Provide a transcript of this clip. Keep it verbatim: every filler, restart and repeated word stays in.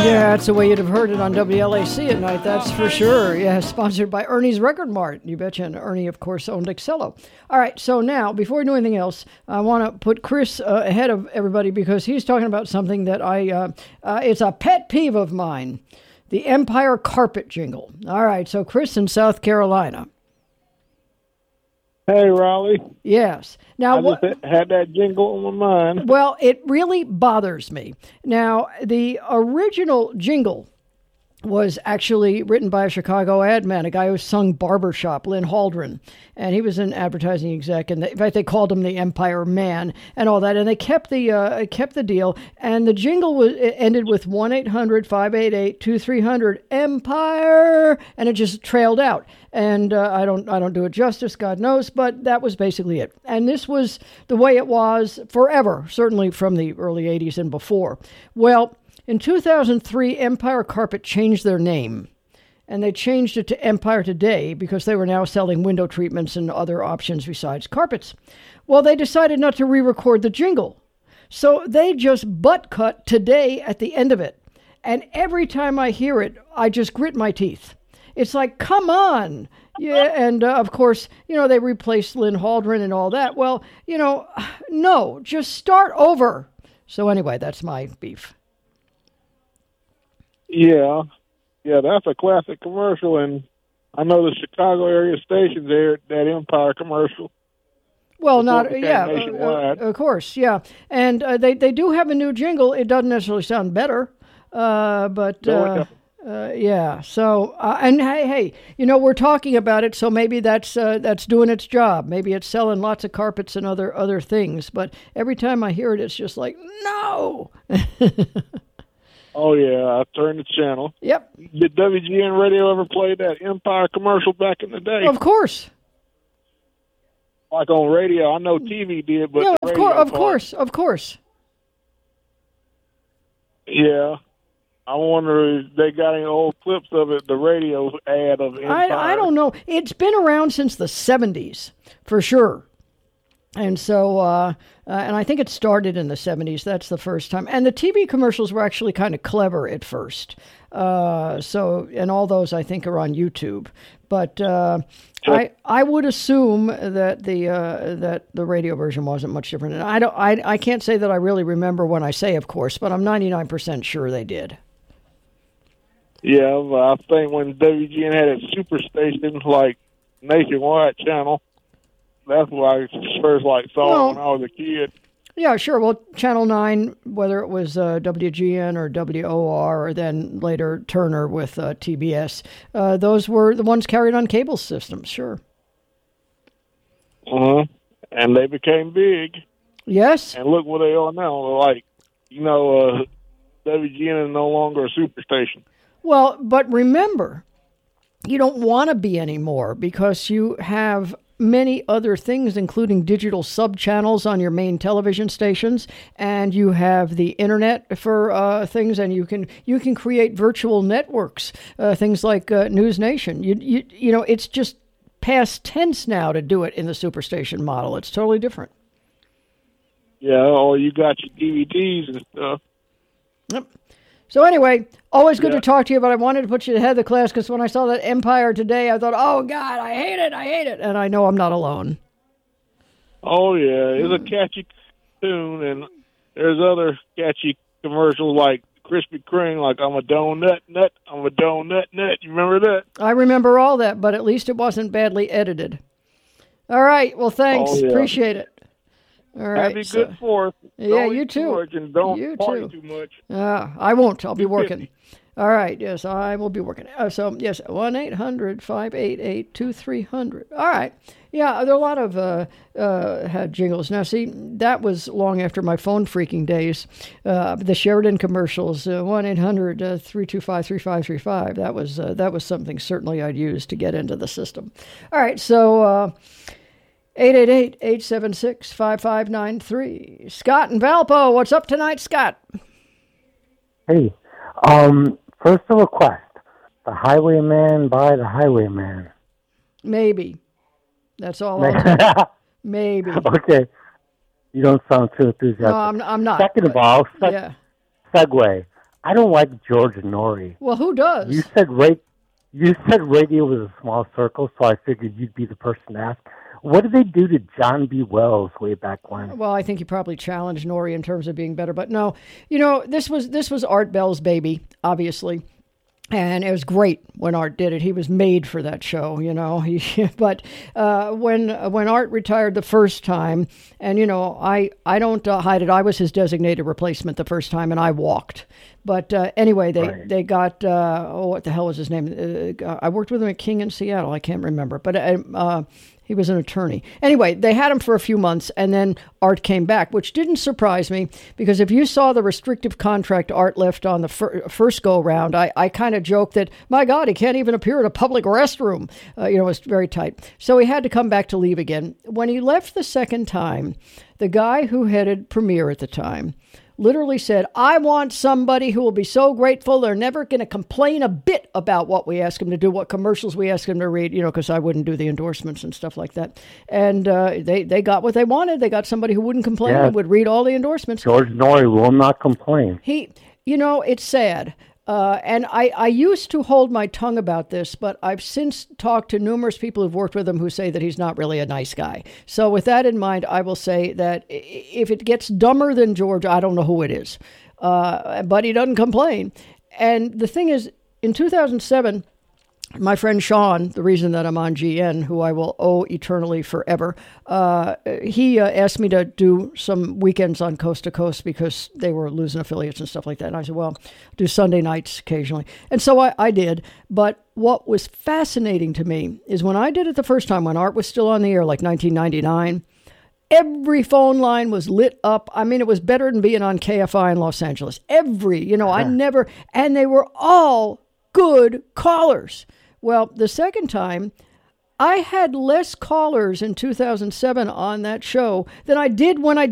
Yeah, that's the way you'd have heard it on W L A C at night, that's for sure. Yeah, sponsored by Ernie's Record Mart. You betcha. And Ernie, of course, owned Excello. All right, so now, before we do anything else, I want to put Chris uh, ahead of everybody because he's talking about something that I, uh, uh, it's a pet peeve of mine, the Empire carpet jingle. All right, so Chris in South Carolina. Hey, Raleigh. Yes. Now, I just what, had that jingle on my mind. Well, it really bothers me. Now, the original jingle was actually written by a Chicago ad man, a guy who sung Barbershop, Lynn Haldren. And he was an advertising exec. And in fact, they called him the Empire Man and all that. And they kept the uh, kept the deal. And the jingle was it ended with one eight hundred five eight eight two three zero zero Empire. And it just trailed out. And uh, I don't I don't do it justice, God knows. But that was basically it. And this was the way it was forever, certainly from the early eighties and before. Well, in two thousand three, Empire Carpet changed their name, and they changed it to Empire Today because they were now selling window treatments and other options besides carpets. Well, they decided not to re-record the jingle, so they just butt-cut Today at the end of it. And every time I hear it, I just grit my teeth. It's like, come on. Yeah, and uh, of course, you know, they replaced Lynn Haldren and all that. Well, you know, no, just start over. So anyway, that's my beef. Yeah, yeah, that's a classic commercial, and I know the Chicago area stations aired that Empire commercial. Well, not yeah, uh, of course, yeah, and uh, they they do have a new jingle. It doesn't necessarily sound better, uh, but uh, uh, yeah. So uh, and hey, hey, you know we're talking about it, so maybe that's uh, that's doing its job. Maybe it's selling lots of carpets and other other things. But every time I hear it, it's just like no. Oh, yeah, I turned the channel. Yep. Did W G N Radio ever play that Empire commercial back in the day? Of course. Like on radio. I know T V did, but yeah, the of, radio course, of part. course, of course. Yeah. I wonder if they got any old clips of it, the radio ad of Empire. I, I don't know. It's been around since the seventies, for sure. And so, uh, uh, and I think it started in the seventies. That's the first time. And the T V commercials were actually kind of clever at first. Uh, so, and all those I think are on YouTube. But uh, sure. I I would assume that the uh, that the radio version wasn't much different. And I don't I I can't say that I really remember when I say, of course, but I'm ninety-nine percent sure they did. Yeah, well, I think when W G N had its superstation, like nationwide channel. That's what I first like saw well, when I was a kid. Yeah, sure. Well, Channel nine, whether it was uh, W G N or W O R, or then later Turner with uh, T B S, uh, those were the ones carried on cable systems, sure. Uh-huh. And they became big. Yes. And look where they are now. Like, you know, uh, W G N is no longer a superstation. Well, but remember, you don't want to be anymore because you have many other things, including digital sub-channels on your main television stations, and you have the internet for uh, things, and you can you can create virtual networks, uh, things like uh, News Nation. You, you you know, it's just past tense now to do it in the superstation model. It's totally different. Yeah, or you got your D V Ds and stuff. Yep. So anyway, always good yeah. to talk to you, but I wanted to put you ahead of the class because when I saw that Empire Today, I thought, oh, God, I hate it, I hate it. And I know I'm not alone. Oh, yeah, it's a catchy tune, and there's other catchy commercials like Krispy Kreme, like I'm a donut nut, I'm a donut nut. You remember that? I remember all that, but at least it wasn't badly edited. All right, well, thanks. Oh, yeah. Appreciate it. All right. Happy so, good fourth. Yeah, don't you eat too. Too much and don't you party too. too much. Uh, I won't. I'll be working. All right. Yes, I will be working. Uh, so, yes, one eight hundred five eight eight two three zero zero. All right. Yeah, there are a lot of uh, uh, had jingles. Now, see, that was long after my phone freaking days. Uh, the Sheridan commercials, uh, one eight hundred three two five three five three five. That was, uh, that was something certainly I'd use to get into the system. All right. So, uh, eight eight eight, eight seven six, five five nine three. Scott and Valpo, what's up tonight, Scott? Hey, um, first a request. The Highwayman by the Highwayman. Maybe. That's all I'll do. Maybe. Okay. You don't sound too enthusiastic. No, I'm, I'm not. Second of all, seg- yeah. segue. I don't like George Norrie. Well, who does? You said ra- You said radio was a small circle, so I figured you'd be the person to ask. What did they do to John B. Wells way back when? Well, I think he probably challenged Norrie in terms of being better, but no, you know, this was this was Art Bell's baby, obviously. And it was great when Art did it. He was made for that show, you know. He, but uh, when when Art retired the first time, and you know, I I don't uh, hide it. I was his designated replacement the first time, and I walked. But uh, anyway, they Right. they got uh, oh, what the hell was his name? Uh, I worked with him at King in Seattle. I can't remember, but uh, uh, he was an attorney. Anyway, they had him for a few months, and then Art came back, which didn't surprise me because if you saw the restrictive contract Art left on the fir- first go round, I, I kind of joked that, my God, he can't even appear in a public restroom. Uh, you know, it was very tight. So he had to come back to leave again. When he left the second time, the guy who headed Premiere at the time literally said, I want somebody who will be so grateful they're never going to complain a bit about what we ask them to do, what commercials we ask them to read, you know, because I wouldn't do the endorsements and stuff like that. And uh, they, they got what they wanted. They got somebody who wouldn't complain Yeah. and would read all the endorsements. George Norrie will not complain. He, you know, it's sad. Uh, and I, I used to hold my tongue about this, but I've since talked to numerous people who've worked with him who say that he's not really a nice guy. So with that in mind, I will say that i- if it gets dumber than George, I don't know who it is. Uh, but he doesn't complain. And the thing is, in two thousand seven, my friend Sean, the reason that I'm on G N, who I will owe eternally forever, uh, he uh, asked me to do some weekends on Coast to Coast because they were losing affiliates and stuff like that. And I said, well, do Sunday nights occasionally. And so I, I did. But what was fascinating to me is when I did it the first time, when Art was still on the air, like nineteen ninety-nine, every phone line was lit up. I mean, it was better than being on K F I in Los Angeles. Every, you know, I never, and they were all good callers. Well, the second time, I had less callers in two thousand seven on that show than I did when I did